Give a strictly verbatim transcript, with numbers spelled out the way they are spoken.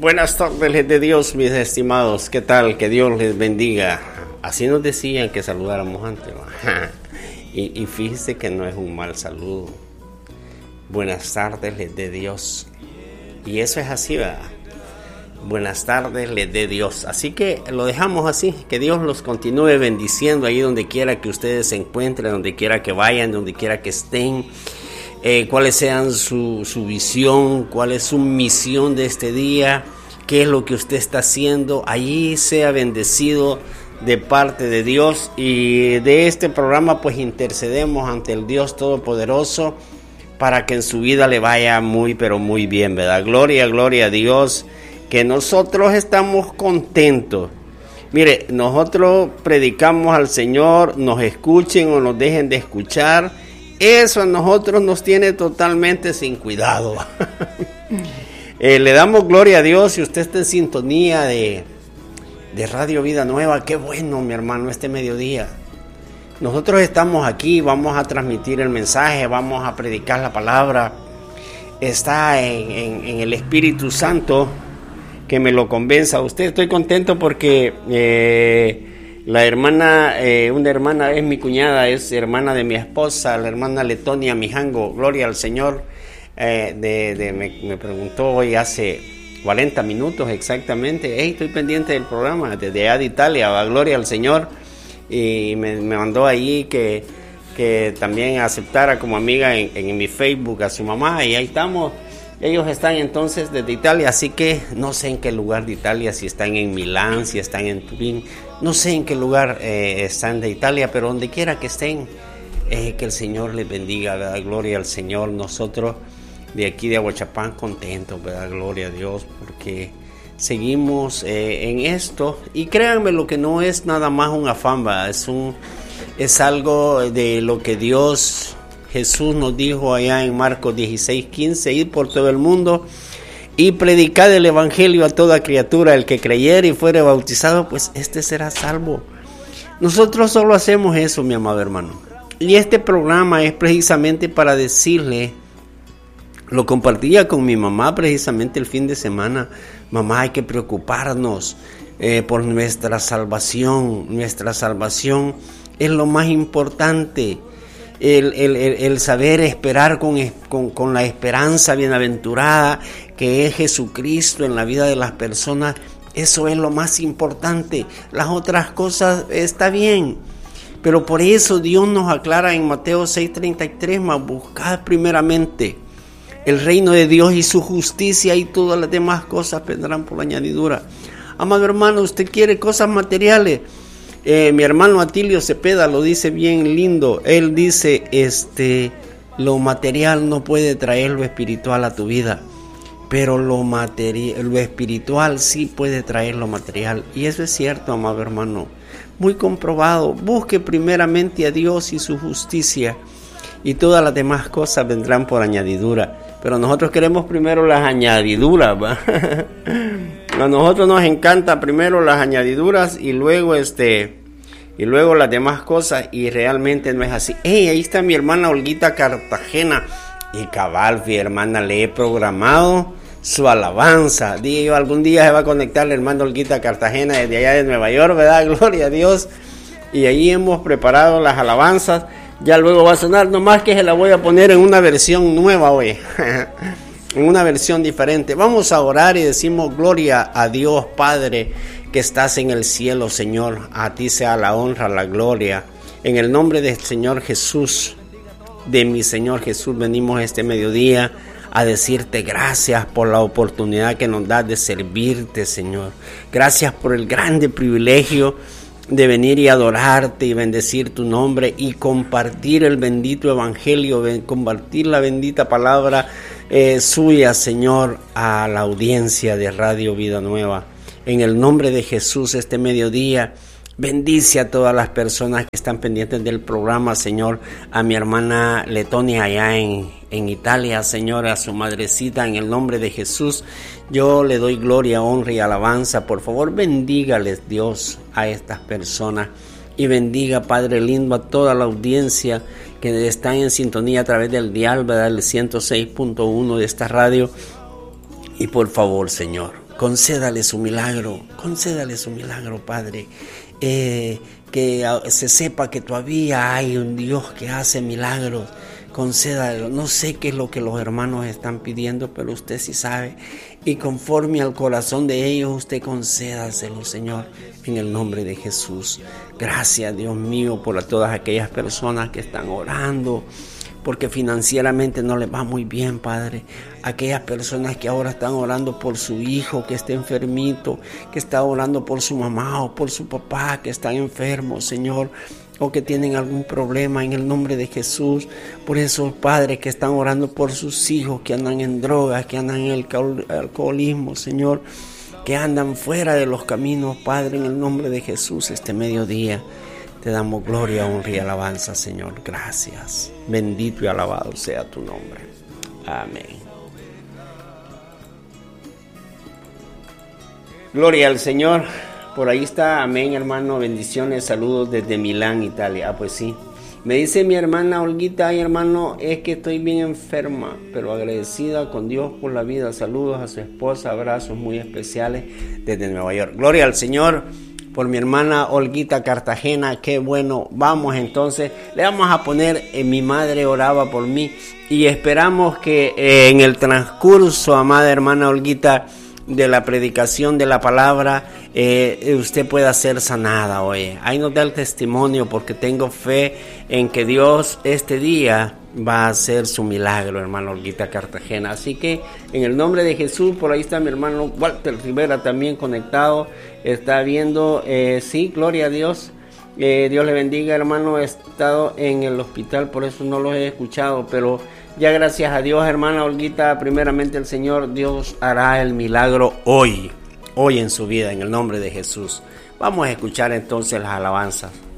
Buenas tardes de Dios, mis estimados. ¿Qué tal? Que Dios les bendiga. Así nos decían que saludáramos antes. Y, y fíjese que no es un mal saludo. Buenas tardes les dé Dios. Y eso es así, ¿verdad? Buenas tardes les dé Dios. Así que lo dejamos así. Que Dios los continúe bendiciendo ahí donde quiera que ustedes se encuentren, donde quiera que vayan, donde quiera que estén. Eh, cuáles sean su, su visión, cuál es su misión de este día, qué es lo que usted está haciendo. Allí sea bendecido de parte de Dios, y de este programa pues intercedemos ante el Dios Todopoderoso para que en su vida le vaya muy pero muy bien, ¿verdad? Gloria, gloria a Dios, que nosotros estamos contentos. Mire, nosotros predicamos al Señor, nos escuchen o nos dejen de escuchar, eso a nosotros nos tiene totalmente sin cuidado. eh, le damos gloria a Dios. Si usted está en sintonía de, de Radio Vida Nueva, qué bueno, mi hermano, este mediodía. Nosotros estamos aquí, vamos a transmitir el mensaje, vamos a predicar la palabra. Está en, en, en el Espíritu Santo que me lo convenza a usted. Estoy contento porque eh, la hermana, eh, una hermana es mi cuñada, es hermana de mi esposa, la hermana Letonia Mijango, gloria al Señor. Eh, de, de, me, me preguntó hoy hace cuarenta minutos exactamente, hey, estoy pendiente del programa desde allá de Italia, va, gloria al Señor. Y me, me mandó ahí que, que también aceptara como amiga en, en mi Facebook a su mamá, y ahí estamos. Ellos están entonces desde Italia, así que no sé en qué lugar de Italia, si están en Milán, si están en Turín, no sé en qué lugar eh, están de Italia, pero donde quiera que estén, eh, que el Señor les bendiga, ¿verdad? Gloria al Señor. Nosotros de aquí de Aguachapán contentos, ¿verdad? Gloria a Dios, porque seguimos eh, en esto, y créanme, lo que no es nada más un afán, ¿verdad? Es, un, es algo de lo que Dios... Jesús nos dijo allá en Marcos dieciséis quince, ir por todo el mundo y predicar el evangelio a toda criatura. El que creyere y fuere bautizado, pues este será salvo. Nosotros solo hacemos eso, mi amado hermano. Y este programa es precisamente para decirle, lo compartía con mi mamá precisamente el fin de semana. Mamá, hay que preocuparnos eh, por nuestra salvación. Nuestra salvación es lo más importante. El, el, el, el saber esperar con, con, con la esperanza bienaventurada que es Jesucristo en la vida de las personas, eso es lo más importante. Las otras cosas está bien, pero por eso Dios nos aclara en Mateo seis treinta y tres, más buscad primeramente el reino de Dios y su justicia, y todas las demás cosas vendrán por añadidura. Amado hermano, usted quiere cosas materiales. Eh, mi hermano Atilio Cepeda lo dice bien lindo. Él dice, este, lo material no puede traer lo espiritual a tu vida, pero lo material, lo espiritual sí puede traer lo material. Y eso es cierto, amado hermano, muy comprobado. Busque primeramente a Dios y su justicia, y todas las demás cosas vendrán por añadidura. Pero nosotros queremos primero las añadiduras, ¿va? A nosotros nos encanta primero las añadiduras y luego este y luego las demás cosas, y realmente no es así. Hey, ahí está mi hermana Olguita Cartagena, y cabal, mi hermana, le he programado su alabanza. Dije yo, algún día se va a conectar la hermana Olguita Cartagena desde allá de Nueva York, ¿verdad? Gloria a Dios. Y ahí hemos preparado las alabanzas. Ya luego va a sonar, nomás que se la voy a poner en una versión nueva hoy. En una versión diferente. Vamos a orar y decimos, gloria a Dios Padre que estás en el cielo, Señor. A ti sea la honra, la gloria. En el nombre del Señor Jesús, de mi Señor Jesús, venimos este mediodía a decirte gracias por la oportunidad que nos das de servirte, Señor. Gracias por el grande privilegio de venir y adorarte y bendecir tu nombre y compartir el bendito evangelio, compartir la bendita palabra eh, suya, Señor, a la audiencia de Radio Vida Nueva. En el nombre de Jesús, este mediodía, bendice a todas las personas que están pendientes del programa, Señor. A mi hermana Letonia allá en, en Italia, Señor, a su madrecita, en el nombre de Jesús, yo le doy gloria, honra y alabanza. Por favor, bendígales, Dios, a estas personas. Y bendiga, Padre lindo, a toda la audiencia que están en sintonía a través del dial, ¿verdad? El ciento seis punto uno de esta radio. Y por favor, Señor, concédale su milagro, concédale su milagro, Padre. Eh, que se sepa que todavía hay un Dios que hace milagros. Concédalo. No sé qué es lo que los hermanos están pidiendo, pero usted sí sabe. Y conforme al corazón de ellos, usted concédaselo, Señor, en el nombre de Jesús. Gracias, Dios mío, por todas aquellas personas que están orando, porque financieramente no les va muy bien, Padre. Aquellas personas que ahora están orando por su hijo que está enfermito, que está orando por su mamá o por su papá que están enfermos, Señor, o que tienen algún problema, en el nombre de Jesús. Por esos padres que están orando por sus hijos que andan en drogas, que andan en el alcoholismo, Señor, que andan fuera de los caminos, Padre, en el nombre de Jesús, este mediodía te damos gloria, honra y alabanza, Señor. Gracias. Bendito y alabado sea tu nombre. Amén. Gloria al Señor. Por ahí está, amén, hermano. Bendiciones, saludos desde Milán, Italia. Ah, pues sí. Me dice mi hermana Olguita, ay, hermano, es que estoy bien enferma, pero agradecida con Dios por la vida. Saludos a su esposa, abrazos muy especiales desde Nueva York. Gloria al Señor por mi hermana Olguita Cartagena. Qué bueno. Vamos entonces, le vamos a poner eh, mi madre oraba por mí, y esperamos que eh, en el transcurso, amada hermana Olguita, de la predicación de la palabra, eh, usted pueda ser sanada hoy. Ahí nos da el testimonio, porque tengo fe en que Dios este día va a hacer su milagro, hermano Olguita Cartagena. Así que en el nombre de Jesús, por ahí está mi hermano Walter Rivera también conectado, está viendo, eh, sí, gloria a Dios. Eh, Dios le bendiga, hermano. He estado en el hospital, por eso no los he escuchado, pero ya gracias a Dios, hermana Olguita, primeramente el Señor, Dios hará el milagro hoy, hoy en su vida, en el nombre de Jesús. Vamos a escuchar entonces las alabanzas.